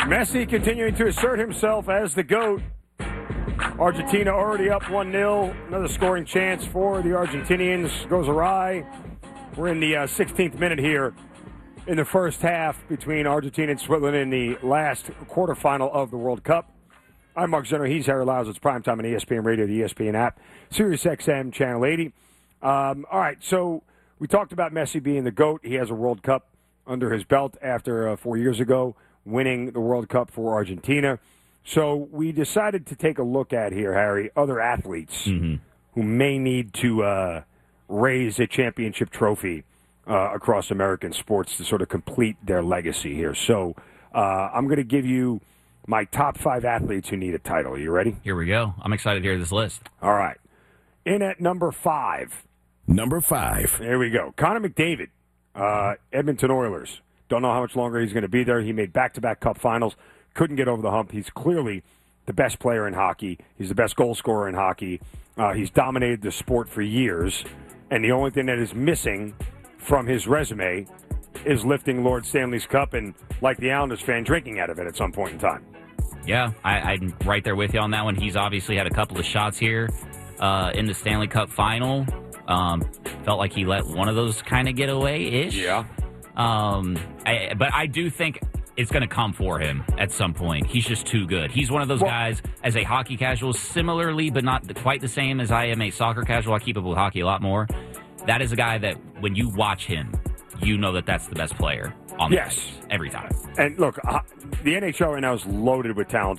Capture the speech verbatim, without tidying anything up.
Messi continuing to assert himself as the GOAT. Argentina already up one nil. Another scoring chance for the Argentinians goes awry. We're in the uh, sixteenth minute here in the first half between Argentina and Switzerland in the last quarterfinal of the World Cup. I'm Mark Zenner. He's Harry Lyles. It's primetime on E S P N Radio, the E S P N app, Sirius X M, Channel eighty. Um, all right, so we talked about Messi being the GOAT. He has a World Cup under his belt after uh, four years ago winning the World Cup for Argentina. So we decided to take a look at here, Harry, other athletes mm-hmm. who may need to uh, raise a championship trophy uh, across American sports to sort of complete their legacy here. So uh, I'm going to give you my top five athletes who need a title. Are you ready? Here we go. I'm excited to hear this list. All right. In at number five. Number five. There we go. Connor McDavid, uh, Edmonton Oilers. Don't know how much longer he's going to be there. He made back-to-back Cup finals. Couldn't get over the hump. He's clearly the best player in hockey. He's the best goal scorer in hockey. Uh, he's dominated the sport for years. And the only thing that is missing from his resume is lifting Lord Stanley's Cup and, like the Islanders fan, drinking out of it at some point in time. Yeah, I, I'm right there with you on that one. He's obviously had a couple of shots here uh, in the Stanley Cup final. Um, felt like he let one of those kind of get away-ish. Yeah. Um, I, but I do think it's going to come for him at some point. He's just too good. He's one of those well, guys, as a hockey casual, similarly, but not quite the same as I am a soccer casual. I keep up with hockey a lot more. That is a guy that, when you watch him, you know that that's the best player on the yes. ice every time. And look, uh, the N H L right now is loaded with talent.